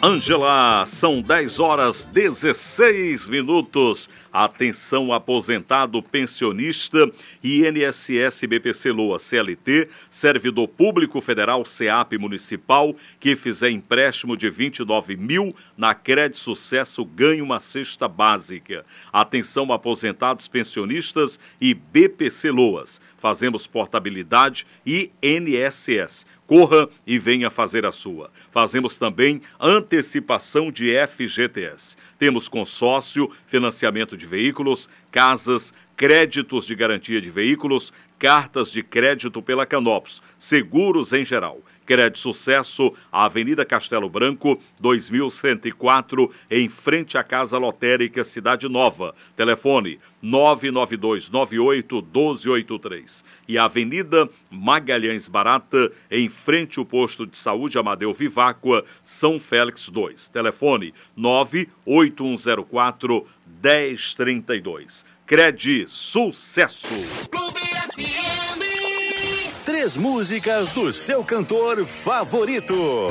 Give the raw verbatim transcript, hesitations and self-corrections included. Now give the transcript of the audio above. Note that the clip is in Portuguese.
Ângela, são dez horas dezesseis minutos. Atenção, aposentado, pensionista, I N S S, B P C Loa, C L T, servidor público federal, SEAP municipal, que fizer empréstimo de vinte e nove mil na Cred Sucesso ganha uma cesta básica. Atenção, aposentados, pensionistas e B P C Loas. Fazemos portabilidade e I N S S. Corra e venha fazer a sua. Fazemos também antecipação de F G T S. Temos consórcio, financiamento de veículos, casas, créditos de garantia de veículos, cartas de crédito pela Canopus, seguros em geral. Cred Sucesso, Avenida Castelo Branco, dois mil cento e quatro, em frente à Casa Lotérica Cidade Nova. Telefone nove nove dois nove oito um dois oito três. E Avenida Magalhães Barata, em frente ao posto de saúde Amadeu Viváqua, São Félix dois. Telefone nove oito um zero quatro um zero três dois. Cred Sucesso. Clube F M. Três músicas do seu cantor favorito.